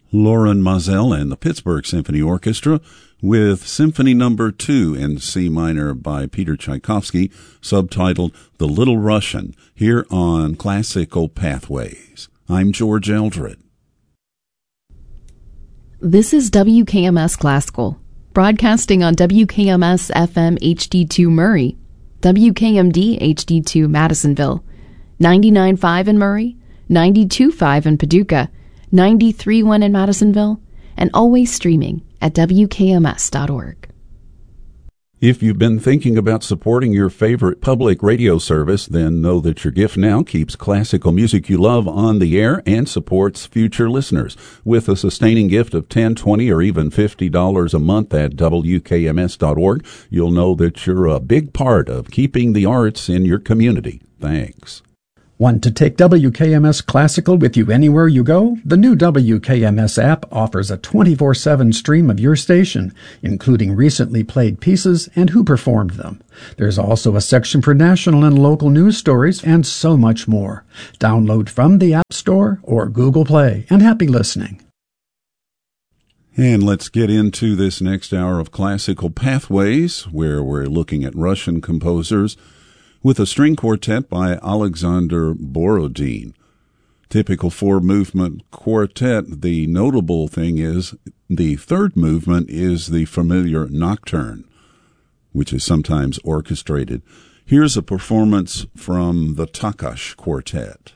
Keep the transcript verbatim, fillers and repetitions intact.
Loren Mazel and the Pittsburgh Symphony Orchestra with Symphony Number Two in C minor by Peter Tchaikovsky, subtitled The Little Russian, here on Classical Pathways. I'm George Eldred. This is W K M S Classical, broadcasting on W K M S F M H D two Murray, W K M D H D two Madisonville, ninety-nine point five in Murray, ninety-two point five in Paducah, ninety-three point one in Madisonville, and always streaming at W K M S dot org. If you've been thinking about supporting your favorite public radio service, then know that your gift now keeps classical music you love on the air and supports future listeners. With a sustaining gift of ten dollars, twenty dollars, or even fifty dollars a month at W K M S dot org, you'll know that you're a big part of keeping the arts in your community. Thanks. Want to take W K M S Classical with you anywhere you go? The new W K M S app offers a twenty-four seven stream of your station, including recently played pieces and who performed them. There's also a section for national and local news stories and so much more. Download from the App Store or Google Play, and happy listening. And let's get into this next hour of Classical Pathways, where we're looking at Russian composers with a string quartet by Alexander Borodin. Typical four-movement quartet. The notable thing is the third movement is the familiar nocturne, which is sometimes orchestrated. Here's a performance from the Takash Quartet.